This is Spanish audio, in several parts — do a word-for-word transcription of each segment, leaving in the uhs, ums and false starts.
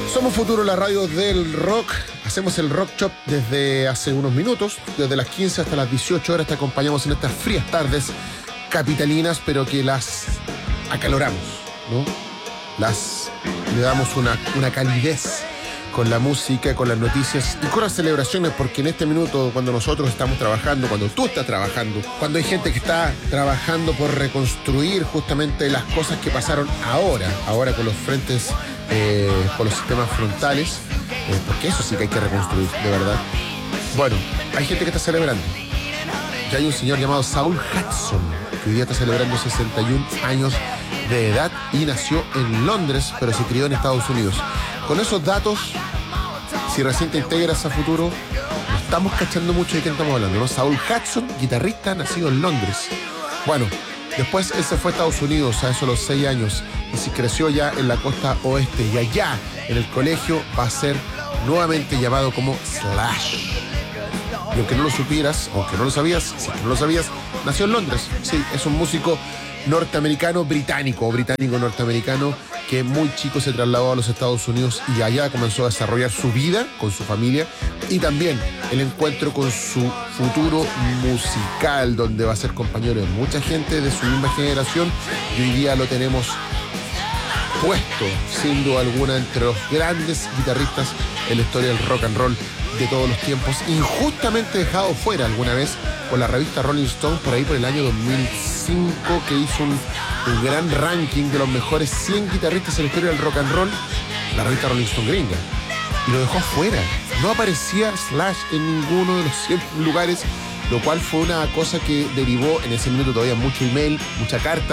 Somos Futuro, la radio del rock. Hacemos el Rock Shop desde hace unos minutos, desde las quince hasta las dieciocho horas. Te acompañamos en estas frías tardes capitalinas, pero que las acaloramos, ¿no? Las le damos una, una calidez con la música, con las noticias y con las celebraciones, porque en este minuto, cuando nosotros estamos trabajando, cuando tú estás trabajando, cuando hay gente que está trabajando por reconstruir justamente las cosas que pasaron ahora, ahora con los frentes, eh, con los sistemas frontales, eh, porque eso sí que hay que reconstruir, de verdad. Bueno, hay gente que está celebrando. Ya hay un señor llamado Saul Hudson, que hoy día está celebrando sesenta y un años de edad y nació en Londres, pero se crió en Estados Unidos. Con esos datos, si recién te integras a Futuro, no estamos cachando mucho de quién estamos hablando, ¿no? Saul Hudson, guitarrista, nacido en Londres. Bueno, después él se fue a Estados Unidos a eso a los seis años y se creció ya en la costa oeste, y allá en el colegio va a ser nuevamente llamado como Slash. Y aunque no lo supieras, aunque no lo sabías, si no lo sabías, nació en Londres. Sí, es un músico norteamericano, británico o británico-norteamericano, que muy chico se trasladó a los Estados Unidos y allá comenzó a desarrollar su vida con su familia y también el encuentro con su futuro musical, donde va a ser compañero de mucha gente de su misma generación, y hoy día lo tenemos puesto, sin duda alguna, entre los grandes guitarristas en la historia del rock and roll de todos los tiempos, injustamente dejado fuera alguna vez por la revista Rolling Stone por ahí por el año dos mil cinco, que hizo un, un gran ranking de los mejores cien guitarristas en la historia del rock and roll, la revista Rolling Stone gringa, y lo dejó fuera. No aparecía Slash en ninguno de los cien lugares, lo cual fue una cosa que derivó en ese minuto todavía mucho email, mucha carta,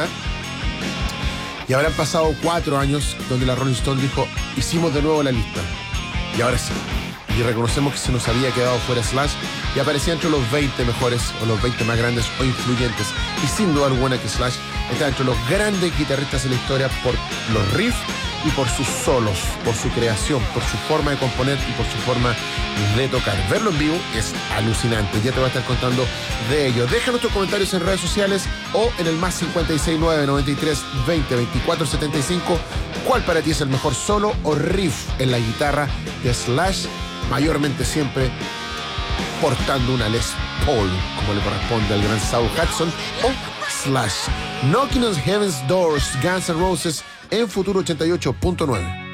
y habrán pasado cuatro años donde la Rolling Stone dijo: hicimos de nuevo la lista, y ahora sí. Y reconocemos que se nos había quedado fuera Slash y aparecía entre los veinte mejores o los veinte más grandes o influyentes. Y sin duda alguna que Slash está entre los grandes guitarristas de la historia por los riffs y por sus solos, por su creación, por su forma de componer y por su forma de tocar. Verlo en vivo es alucinante. Ya te voy a estar contando de ello. Déjanos tus comentarios en redes sociales o en el más cincuenta y seis nueve noventa y tres veinte veinticuatro setenta y cinco. ¿Cuál para ti es el mejor solo o riff en la guitarra de Slash? Mayormente siempre portando una Les Paul, como le corresponde al gran Saul Hudson, o Slash. Knocking on Heaven's Doors, Guns N' Roses, en Futuro ochenta y ocho punto nueve.